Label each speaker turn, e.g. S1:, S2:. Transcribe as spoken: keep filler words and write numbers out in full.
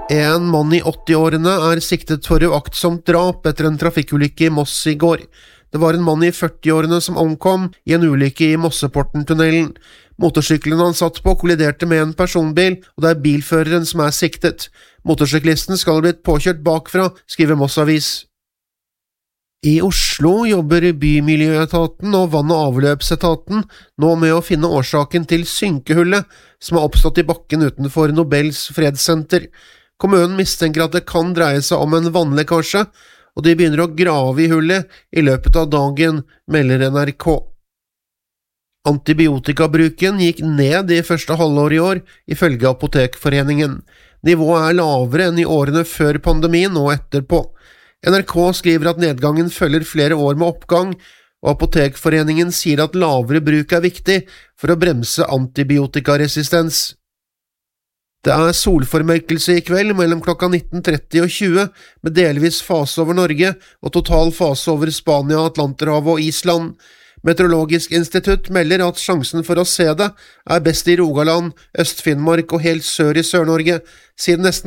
S1: En mann i åtti-årene er siktet for uaktsomt drap etter en trafikkulykke i Moss i går. Det var en mann i førti-årene som omkom i en ulykke i Mosseporten-tunnelen. Motorsykkelen han satt på kolliderte med en personbil, og det er bilføreren som er siktet. Motorsyklisten skal ha blitt påkjørt bakfra, skriver Moss Avis. I Oslo jobber Bymiljøetaten og Vann- og avløpsetaten nå med å finne årsaken til synkehullet som har oppstått i bakken utenfor Nobels fredssenter. Kommunen mistenker at det kan dreie seg om en vannlekkasje, og de begynner å grave i hullet i løpet av dagen, melder N R K. Antibiotikabruken gikk ned i første halvår i år, ifølge Apotekforeningen. Nivået er lavere enn i årene før pandemien og etterpå. N R K skriver at nedgangen følger flere år med oppgang, og Apotekforeningen sier at lavere bruk er viktig for å bremse antibiotikaresistens. Det er solformørkelse i kveld mellom klokka nitten tretti og tjue, med delvis fase over Norge og total fase over Spania, Atlanterhavet og Island. Meteorologisk institutt melder at sjansen for å se det er best i Rogaland, Øst-Finnmark og helt sør i Sør-Norge, siden nesten